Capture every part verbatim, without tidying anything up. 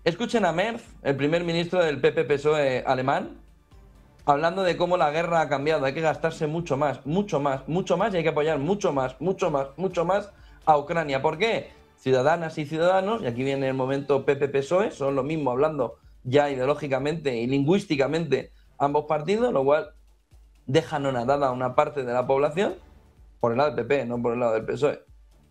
Escuchen a Merz, el primer ministro del P P P S O E alemán, hablando de cómo la guerra ha cambiado. Hay que gastarse mucho más, mucho más, mucho más y hay que apoyar mucho más, mucho más, mucho más a Ucrania. ¿Por qué? Ciudadanas y ciudadanos, y aquí viene el momento P P P S O E, son lo mismo hablando ya ideológicamente y lingüísticamente ambos partidos, lo cual deja anonadada a una parte de la población por el lado del P P, no por el lado del P S O E.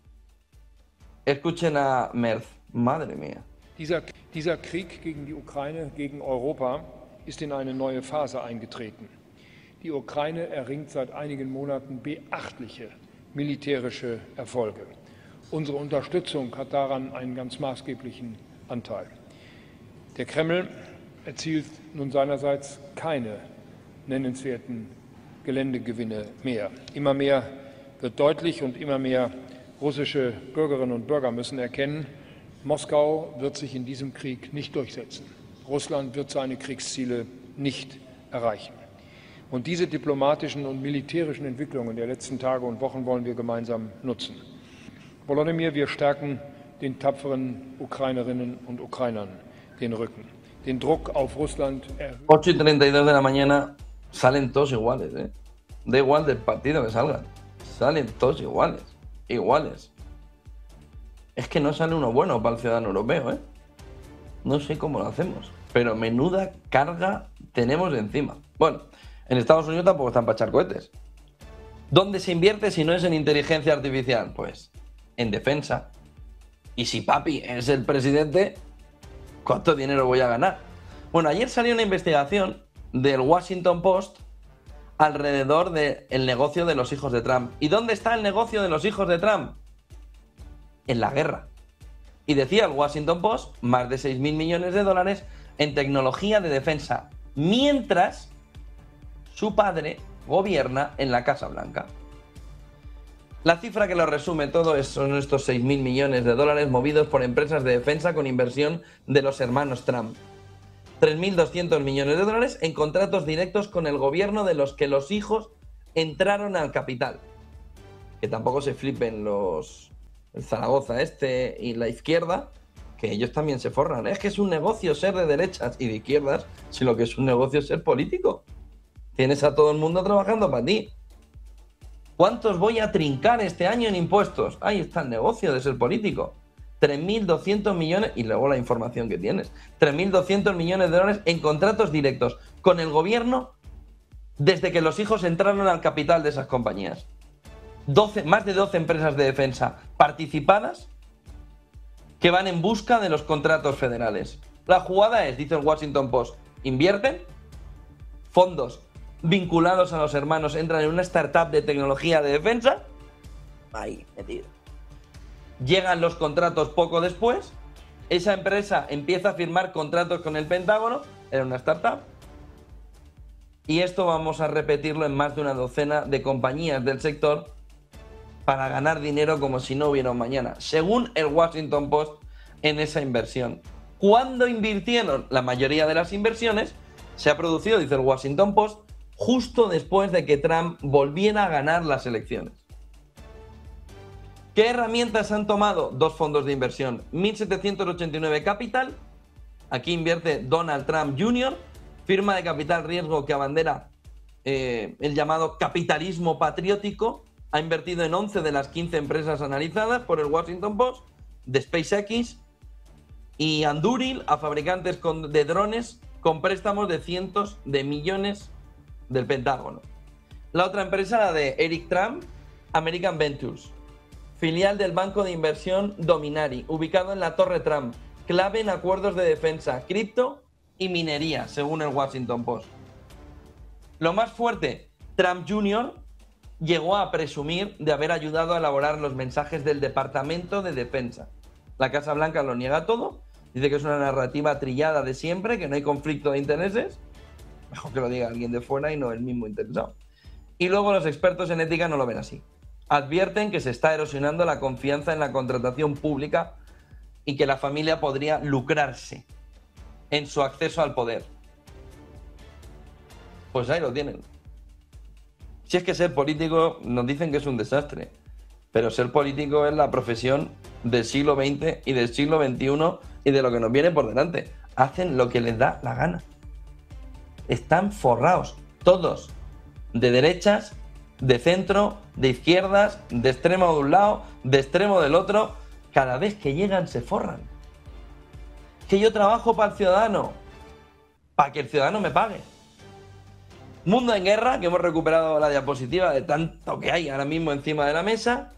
Escuchen a Merz. Madre mía. Dieser, dieser Krieg gegen die Ukraine, gegen Europa, ist in eine neue Phase eingetreten. Die Ukraine erringt seit einigen Monaten beachtliche militärische Erfolge. Unsere Unterstützung hat daran einen ganz maßgeblichen Anteil. Der Kreml erzielt nun seinerseits keine nennenswerten Geländegewinne mehr. Immer mehr wird deutlich und immer mehr russische Bürgerinnen und Bürger müssen erkennen, Moskau wird sich in diesem Krieg nicht durchsetzen. Russland wird seine Kriegsziele nicht erreichen. Und diese diplomatischen und militärischen Entwicklungen der letzten Tage und Wochen wollen wir gemeinsam nutzen. Volodymyr, wir stärken den tapferen Ukrainerinnen und Ukrainern den Rücken. Den Druck auf Russland erhöhen. ocho y treinta y dos de la mañana salen todos iguales, ¿eh? Da igual del partido que salgan. Salen todos iguales. Iguales. Es que no sale uno bueno para el ciudadano europeo, ¿eh? No sé cómo lo hacemos, pero menuda carga tenemos encima. Bueno, en Estados Unidos tampoco están para echar cohetes. ¿Dónde se invierte si no es en inteligencia artificial? Pues en defensa. Y si papi es el presidente, ¿cuánto dinero voy a ganar? Bueno, ayer salió una investigación del Washington Post alrededor del negocio de los hijos de Trump. ¿Y dónde está el negocio de los hijos de Trump? En la guerra. Y decía el Washington Post, más de seis mil millones de dólares en tecnología de defensa, mientras su padre gobierna en la Casa Blanca. La cifra que lo resume todo es, son estos seis mil millones de dólares movidos por empresas de defensa con inversión de los hermanos Trump. tres mil doscientos millones de dólares en contratos directos con el gobierno de los que los hijos entraron al capital. Que tampoco se flipen los... el Zaragoza este y la izquierda, que ellos también se forran. Es que es un negocio ser de derechas y de izquierdas, si lo que es un negocio es ser político. Tienes a todo el mundo trabajando para ti. ¿Cuántos voy a trincar este año en impuestos? Ahí está el negocio de ser político. tres mil doscientos millones, y luego la información que tienes. tres mil doscientos millones de dólares en contratos directos con el gobierno desde que los hijos entraron al capital de esas compañías. doce, más de doce empresas de defensa participadas que van en busca de los contratos federales. La jugada es, dice el Washington Post, invierten, fondos vinculados a los hermanos entran en una startup de tecnología de defensa, ahí, metido. Llegan los contratos poco después, esa empresa empieza a firmar contratos con el Pentágono, era una startup, y esto vamos a repetirlo en más de una docena de compañías del sector para ganar dinero como si no hubiera un mañana, según el Washington Post en esa inversión. ¿Cuándo invirtieron? La mayoría de las inversiones se ha producido, dice el Washington Post, justo después de que Trump volviera a ganar las elecciones. ¿Qué herramientas han tomado? Dos fondos de inversión. mil setecientos ochenta y nueve Capital, aquí invierte Donald Trump junior, firma de capital riesgo que abandera eh, el llamado capitalismo patriótico. Ha invertido en once de las quince empresas analizadas por el Washington Post, de SpaceX y Anduril, a fabricantes con, de drones con préstamos de cientos de millones del Pentágono. La otra empresa, la de Eric Trump, American Ventures, filial del banco de inversión Dominari, ubicado en la Torre Trump, clave en acuerdos de defensa, cripto y minería, según el Washington Post. Lo más fuerte, Trump junior llegó a presumir de haber ayudado a elaborar los mensajes del Departamento de Defensa. La Casa Blanca lo niega todo, dice que es una narrativa trillada de siempre, que no hay conflicto de intereses. Mejor que lo diga alguien de fuera y no el mismo interesado. Y luego los expertos en ética no lo ven así. Advierten que se está erosionando la confianza en la contratación pública y que la familia podría lucrarse en su acceso al poder. Pues ahí lo tienen. Si es que ser político nos dicen que es un desastre, pero ser político es la profesión del siglo veinte y del siglo veintiuno y de lo que nos viene por delante. Hacen lo que les da la gana. Están forrados, todos, de derechas, de centro, de izquierdas, de extremo de un lado, de extremo del otro. Cada vez que llegan se forran. Que yo trabajo para el ciudadano, para que el ciudadano me pague. Mundo en guerra, que hemos recuperado la diapositiva de tanto que hay ahora mismo encima de la mesa.